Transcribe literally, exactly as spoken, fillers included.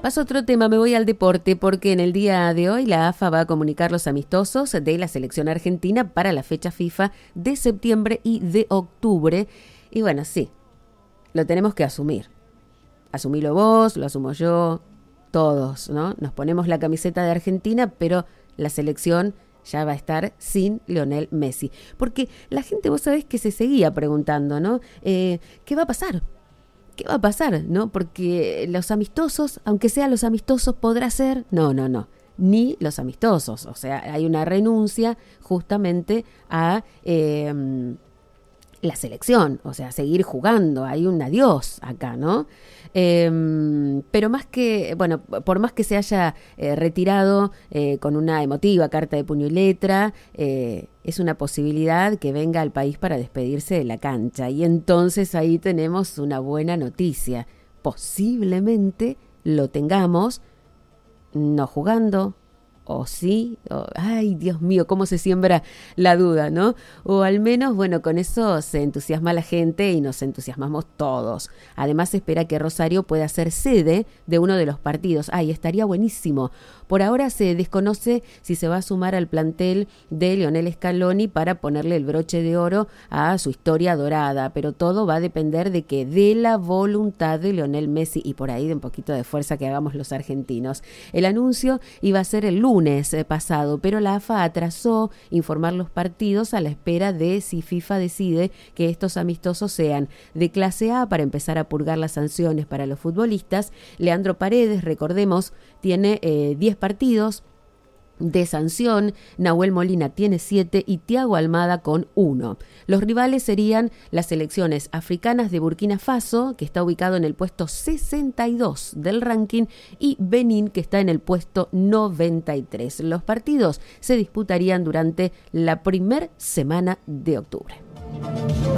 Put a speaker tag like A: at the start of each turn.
A: Paso a otro tema, me voy al deporte, porque en el día de hoy la A F A va a comunicar los amistosos de la selección argentina para la fecha FIFA de septiembre y de octubre. Y bueno, sí, lo tenemos que asumir. Asumilo vos, lo asumo yo, todos, ¿no? Nos ponemos la camiseta de Argentina, pero la selección ya va a estar sin Lionel Messi. Porque la gente, vos sabés que se seguía preguntando, ¿no? Eh, ¿Qué va a pasar? ¿Qué va a pasar? ¿No? Porque los amistosos, aunque sean los amistosos, podrá ser. No, no, no. Ni los amistosos. O sea, hay una renuncia justamente a eh, la selección. O sea, seguir jugando. Hay un adiós acá, ¿no? Eh, pero más que, bueno, por más que se haya eh, retirado eh, con una emotiva carta de puño y letra, eh, es una posibilidad que venga al país para despedirse de la cancha. Y entonces ahí tenemos una buena noticia. Posiblemente lo tengamos no jugando, o sí, o, ay, Dios mío, cómo se siembra la duda, ¿no? O al menos, bueno, con eso se entusiasma la gente y nos entusiasmamos todos. Además, se espera que Rosario pueda ser sede de uno de los partidos. Ay, estaría buenísimo. Por ahora se desconoce si se va a sumar al plantel de Lionel Scaloni para ponerle el broche de oro a su historia dorada, pero todo va a depender de que de la voluntad de Lionel Messi y por ahí de un poquito de fuerza que hagamos los argentinos. El anuncio iba a ser el lunes pasado, pero la A F A atrasó informar los partidos a la espera de si FIFA decide que estos amistosos sean de clase A para empezar a purgar las sanciones para los futbolistas. Leandro Paredes, recordemos, tiene eh, diez partidos de sanción, Nahuel Molina tiene siete y Thiago Almada con uno. Los rivales serían las selecciones africanas de Burkina Faso, que está ubicado en el puesto sesenta y dos del ranking, y Benín, que está en el puesto noventa y tres. Los partidos se disputarían durante la primer semana de octubre.